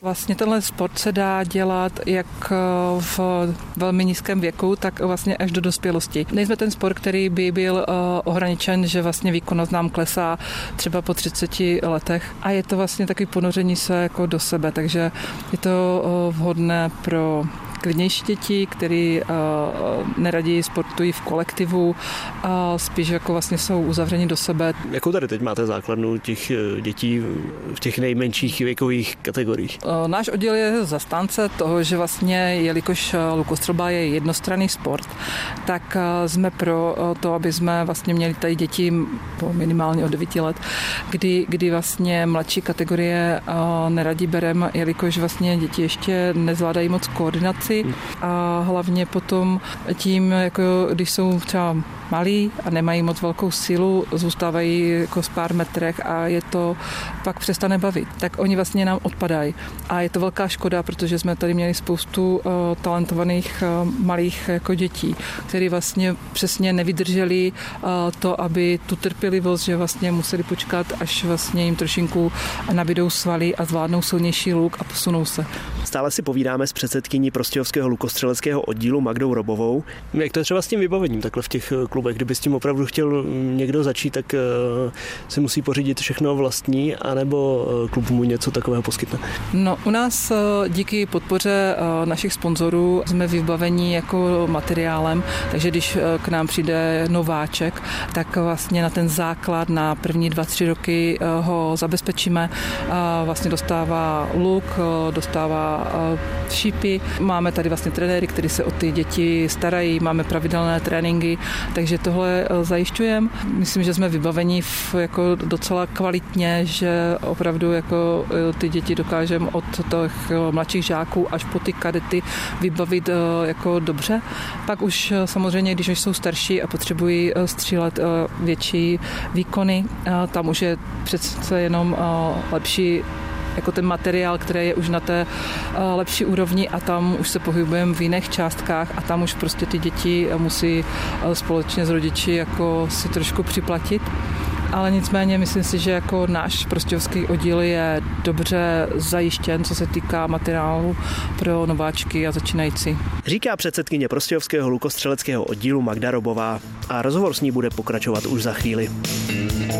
Vlastně tenhle sport se dá dělat jak v velmi nízkém věku, tak vlastně až do dospělosti. Nejsme ten sport, který by byl ohraničen, že vlastně výkonnost nám klesá třeba po 30 letech a je to vlastně takový ponoření se jako do sebe, takže je to vhodné pro klidnější děti, který neradi sportují v kolektivu a spíš jako vlastně jsou uzavřeni do sebe. Jakou tady teď máte základnu těch dětí v těch nejmenších věkových kategoriích? Náš oddíl je zastánce toho, že vlastně, jelikož lukostřelba je jednostranný sport, tak jsme pro to, aby jsme vlastně měli tady děti minimálně od 9 let, kdy vlastně mladší kategorie neradi bereme, jelikož vlastně děti ještě nezvládají moc koordinaci a hlavně potom tím, jako když jsou třeba malí a nemají moc velkou sílu, zůstávají jako z pár metrech a je to pak přestane bavit. Tak oni vlastně nám odpadají. A je to velká škoda, protože jsme tady měli spoustu talentovaných malých jako dětí, které vlastně přesně nevydrželi to, aby tu trpělivost, že vlastně museli počkat, až vlastně jim trošinku nabydou svaly a zvládnou silnější luk a posunou se. Stále si povídáme s předsedkyní prostějovského lukostřeleckého oddílu Magdou Robovou. Jak to je třeba s tím vybavením takhle v těch klubech? Kdyby s tím opravdu chtěl někdo začít, tak si musí pořídit všechno vlastní, anebo klub mu něco takového poskytne? No, u nás díky podpoře našich sponzorů jsme vybavení jako materiálem, takže když k nám přijde nováček, tak vlastně na ten základ na první 2-3 roky ho zabezpečíme. Vlastně dostává luk, dostává šípy. Máme tady vlastně trenéry, kteří se o ty děti starají, máme pravidelné tréninky, takže tohle zajišťujeme. Myslím, že jsme vybaveni jako docela kvalitně, že opravdu jako ty děti dokážeme od těch mladších žáků až po ty kadety vybavit jako dobře. Pak už samozřejmě, když jsou starší a potřebují střílet větší výkony, tam už je přece jenom lepší jako ten materiál, který je už na té lepší úrovni a tam už se pohybujeme v jiných částkách a tam už prostě ty děti musí společně s rodiči jako si trošku připlatit. Ale nicméně myslím si, že jako náš prostějovský oddíl je dobře zajištěn, co se týká materiálu pro nováčky a začínající. Říká předsedkyně prostějovského lukostřeleckého oddílu Magda Robová a rozhovor s ní bude pokračovat už za chvíli.